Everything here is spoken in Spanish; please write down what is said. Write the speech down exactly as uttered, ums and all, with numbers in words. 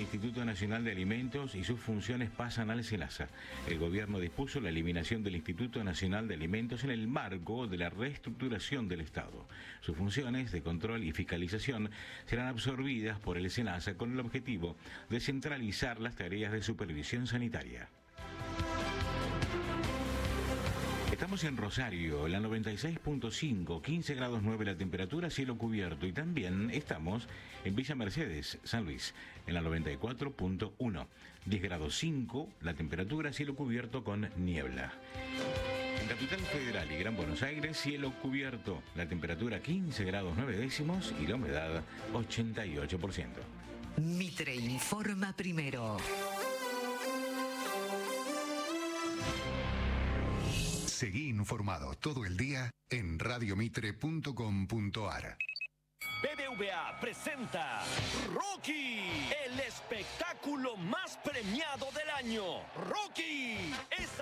Instituto Nacional de Alimentos y sus funciones pasan al SENASA. El gobierno dispuso la eliminación del Instituto Nacional de Alimentos en el marco de la reestructuración del Estado. Sus funciones de control y fiscalización serán absorbidas por el SENASA con el objetivo de centralizar las tareas de supervisión sanitaria. Estamos en Rosario, la noventa y seis punto cinco, quince grados nueve la temperatura, cielo cubierto. Y también estamos en Villa Mercedes, San Luis, en la noventa y cuatro punto uno, diez grados cinco la temperatura, cielo cubierto con niebla. En Capital Federal y Gran Buenos Aires, cielo cubierto, la temperatura quince grados nueve décimos y la humedad ochenta y ocho por ciento. Mitre informa primero. Seguí informado todo el día en radio mitre punto com punto ar. B B V A presenta Rocky, el espectáculo más premiado del año. Rocky. Esta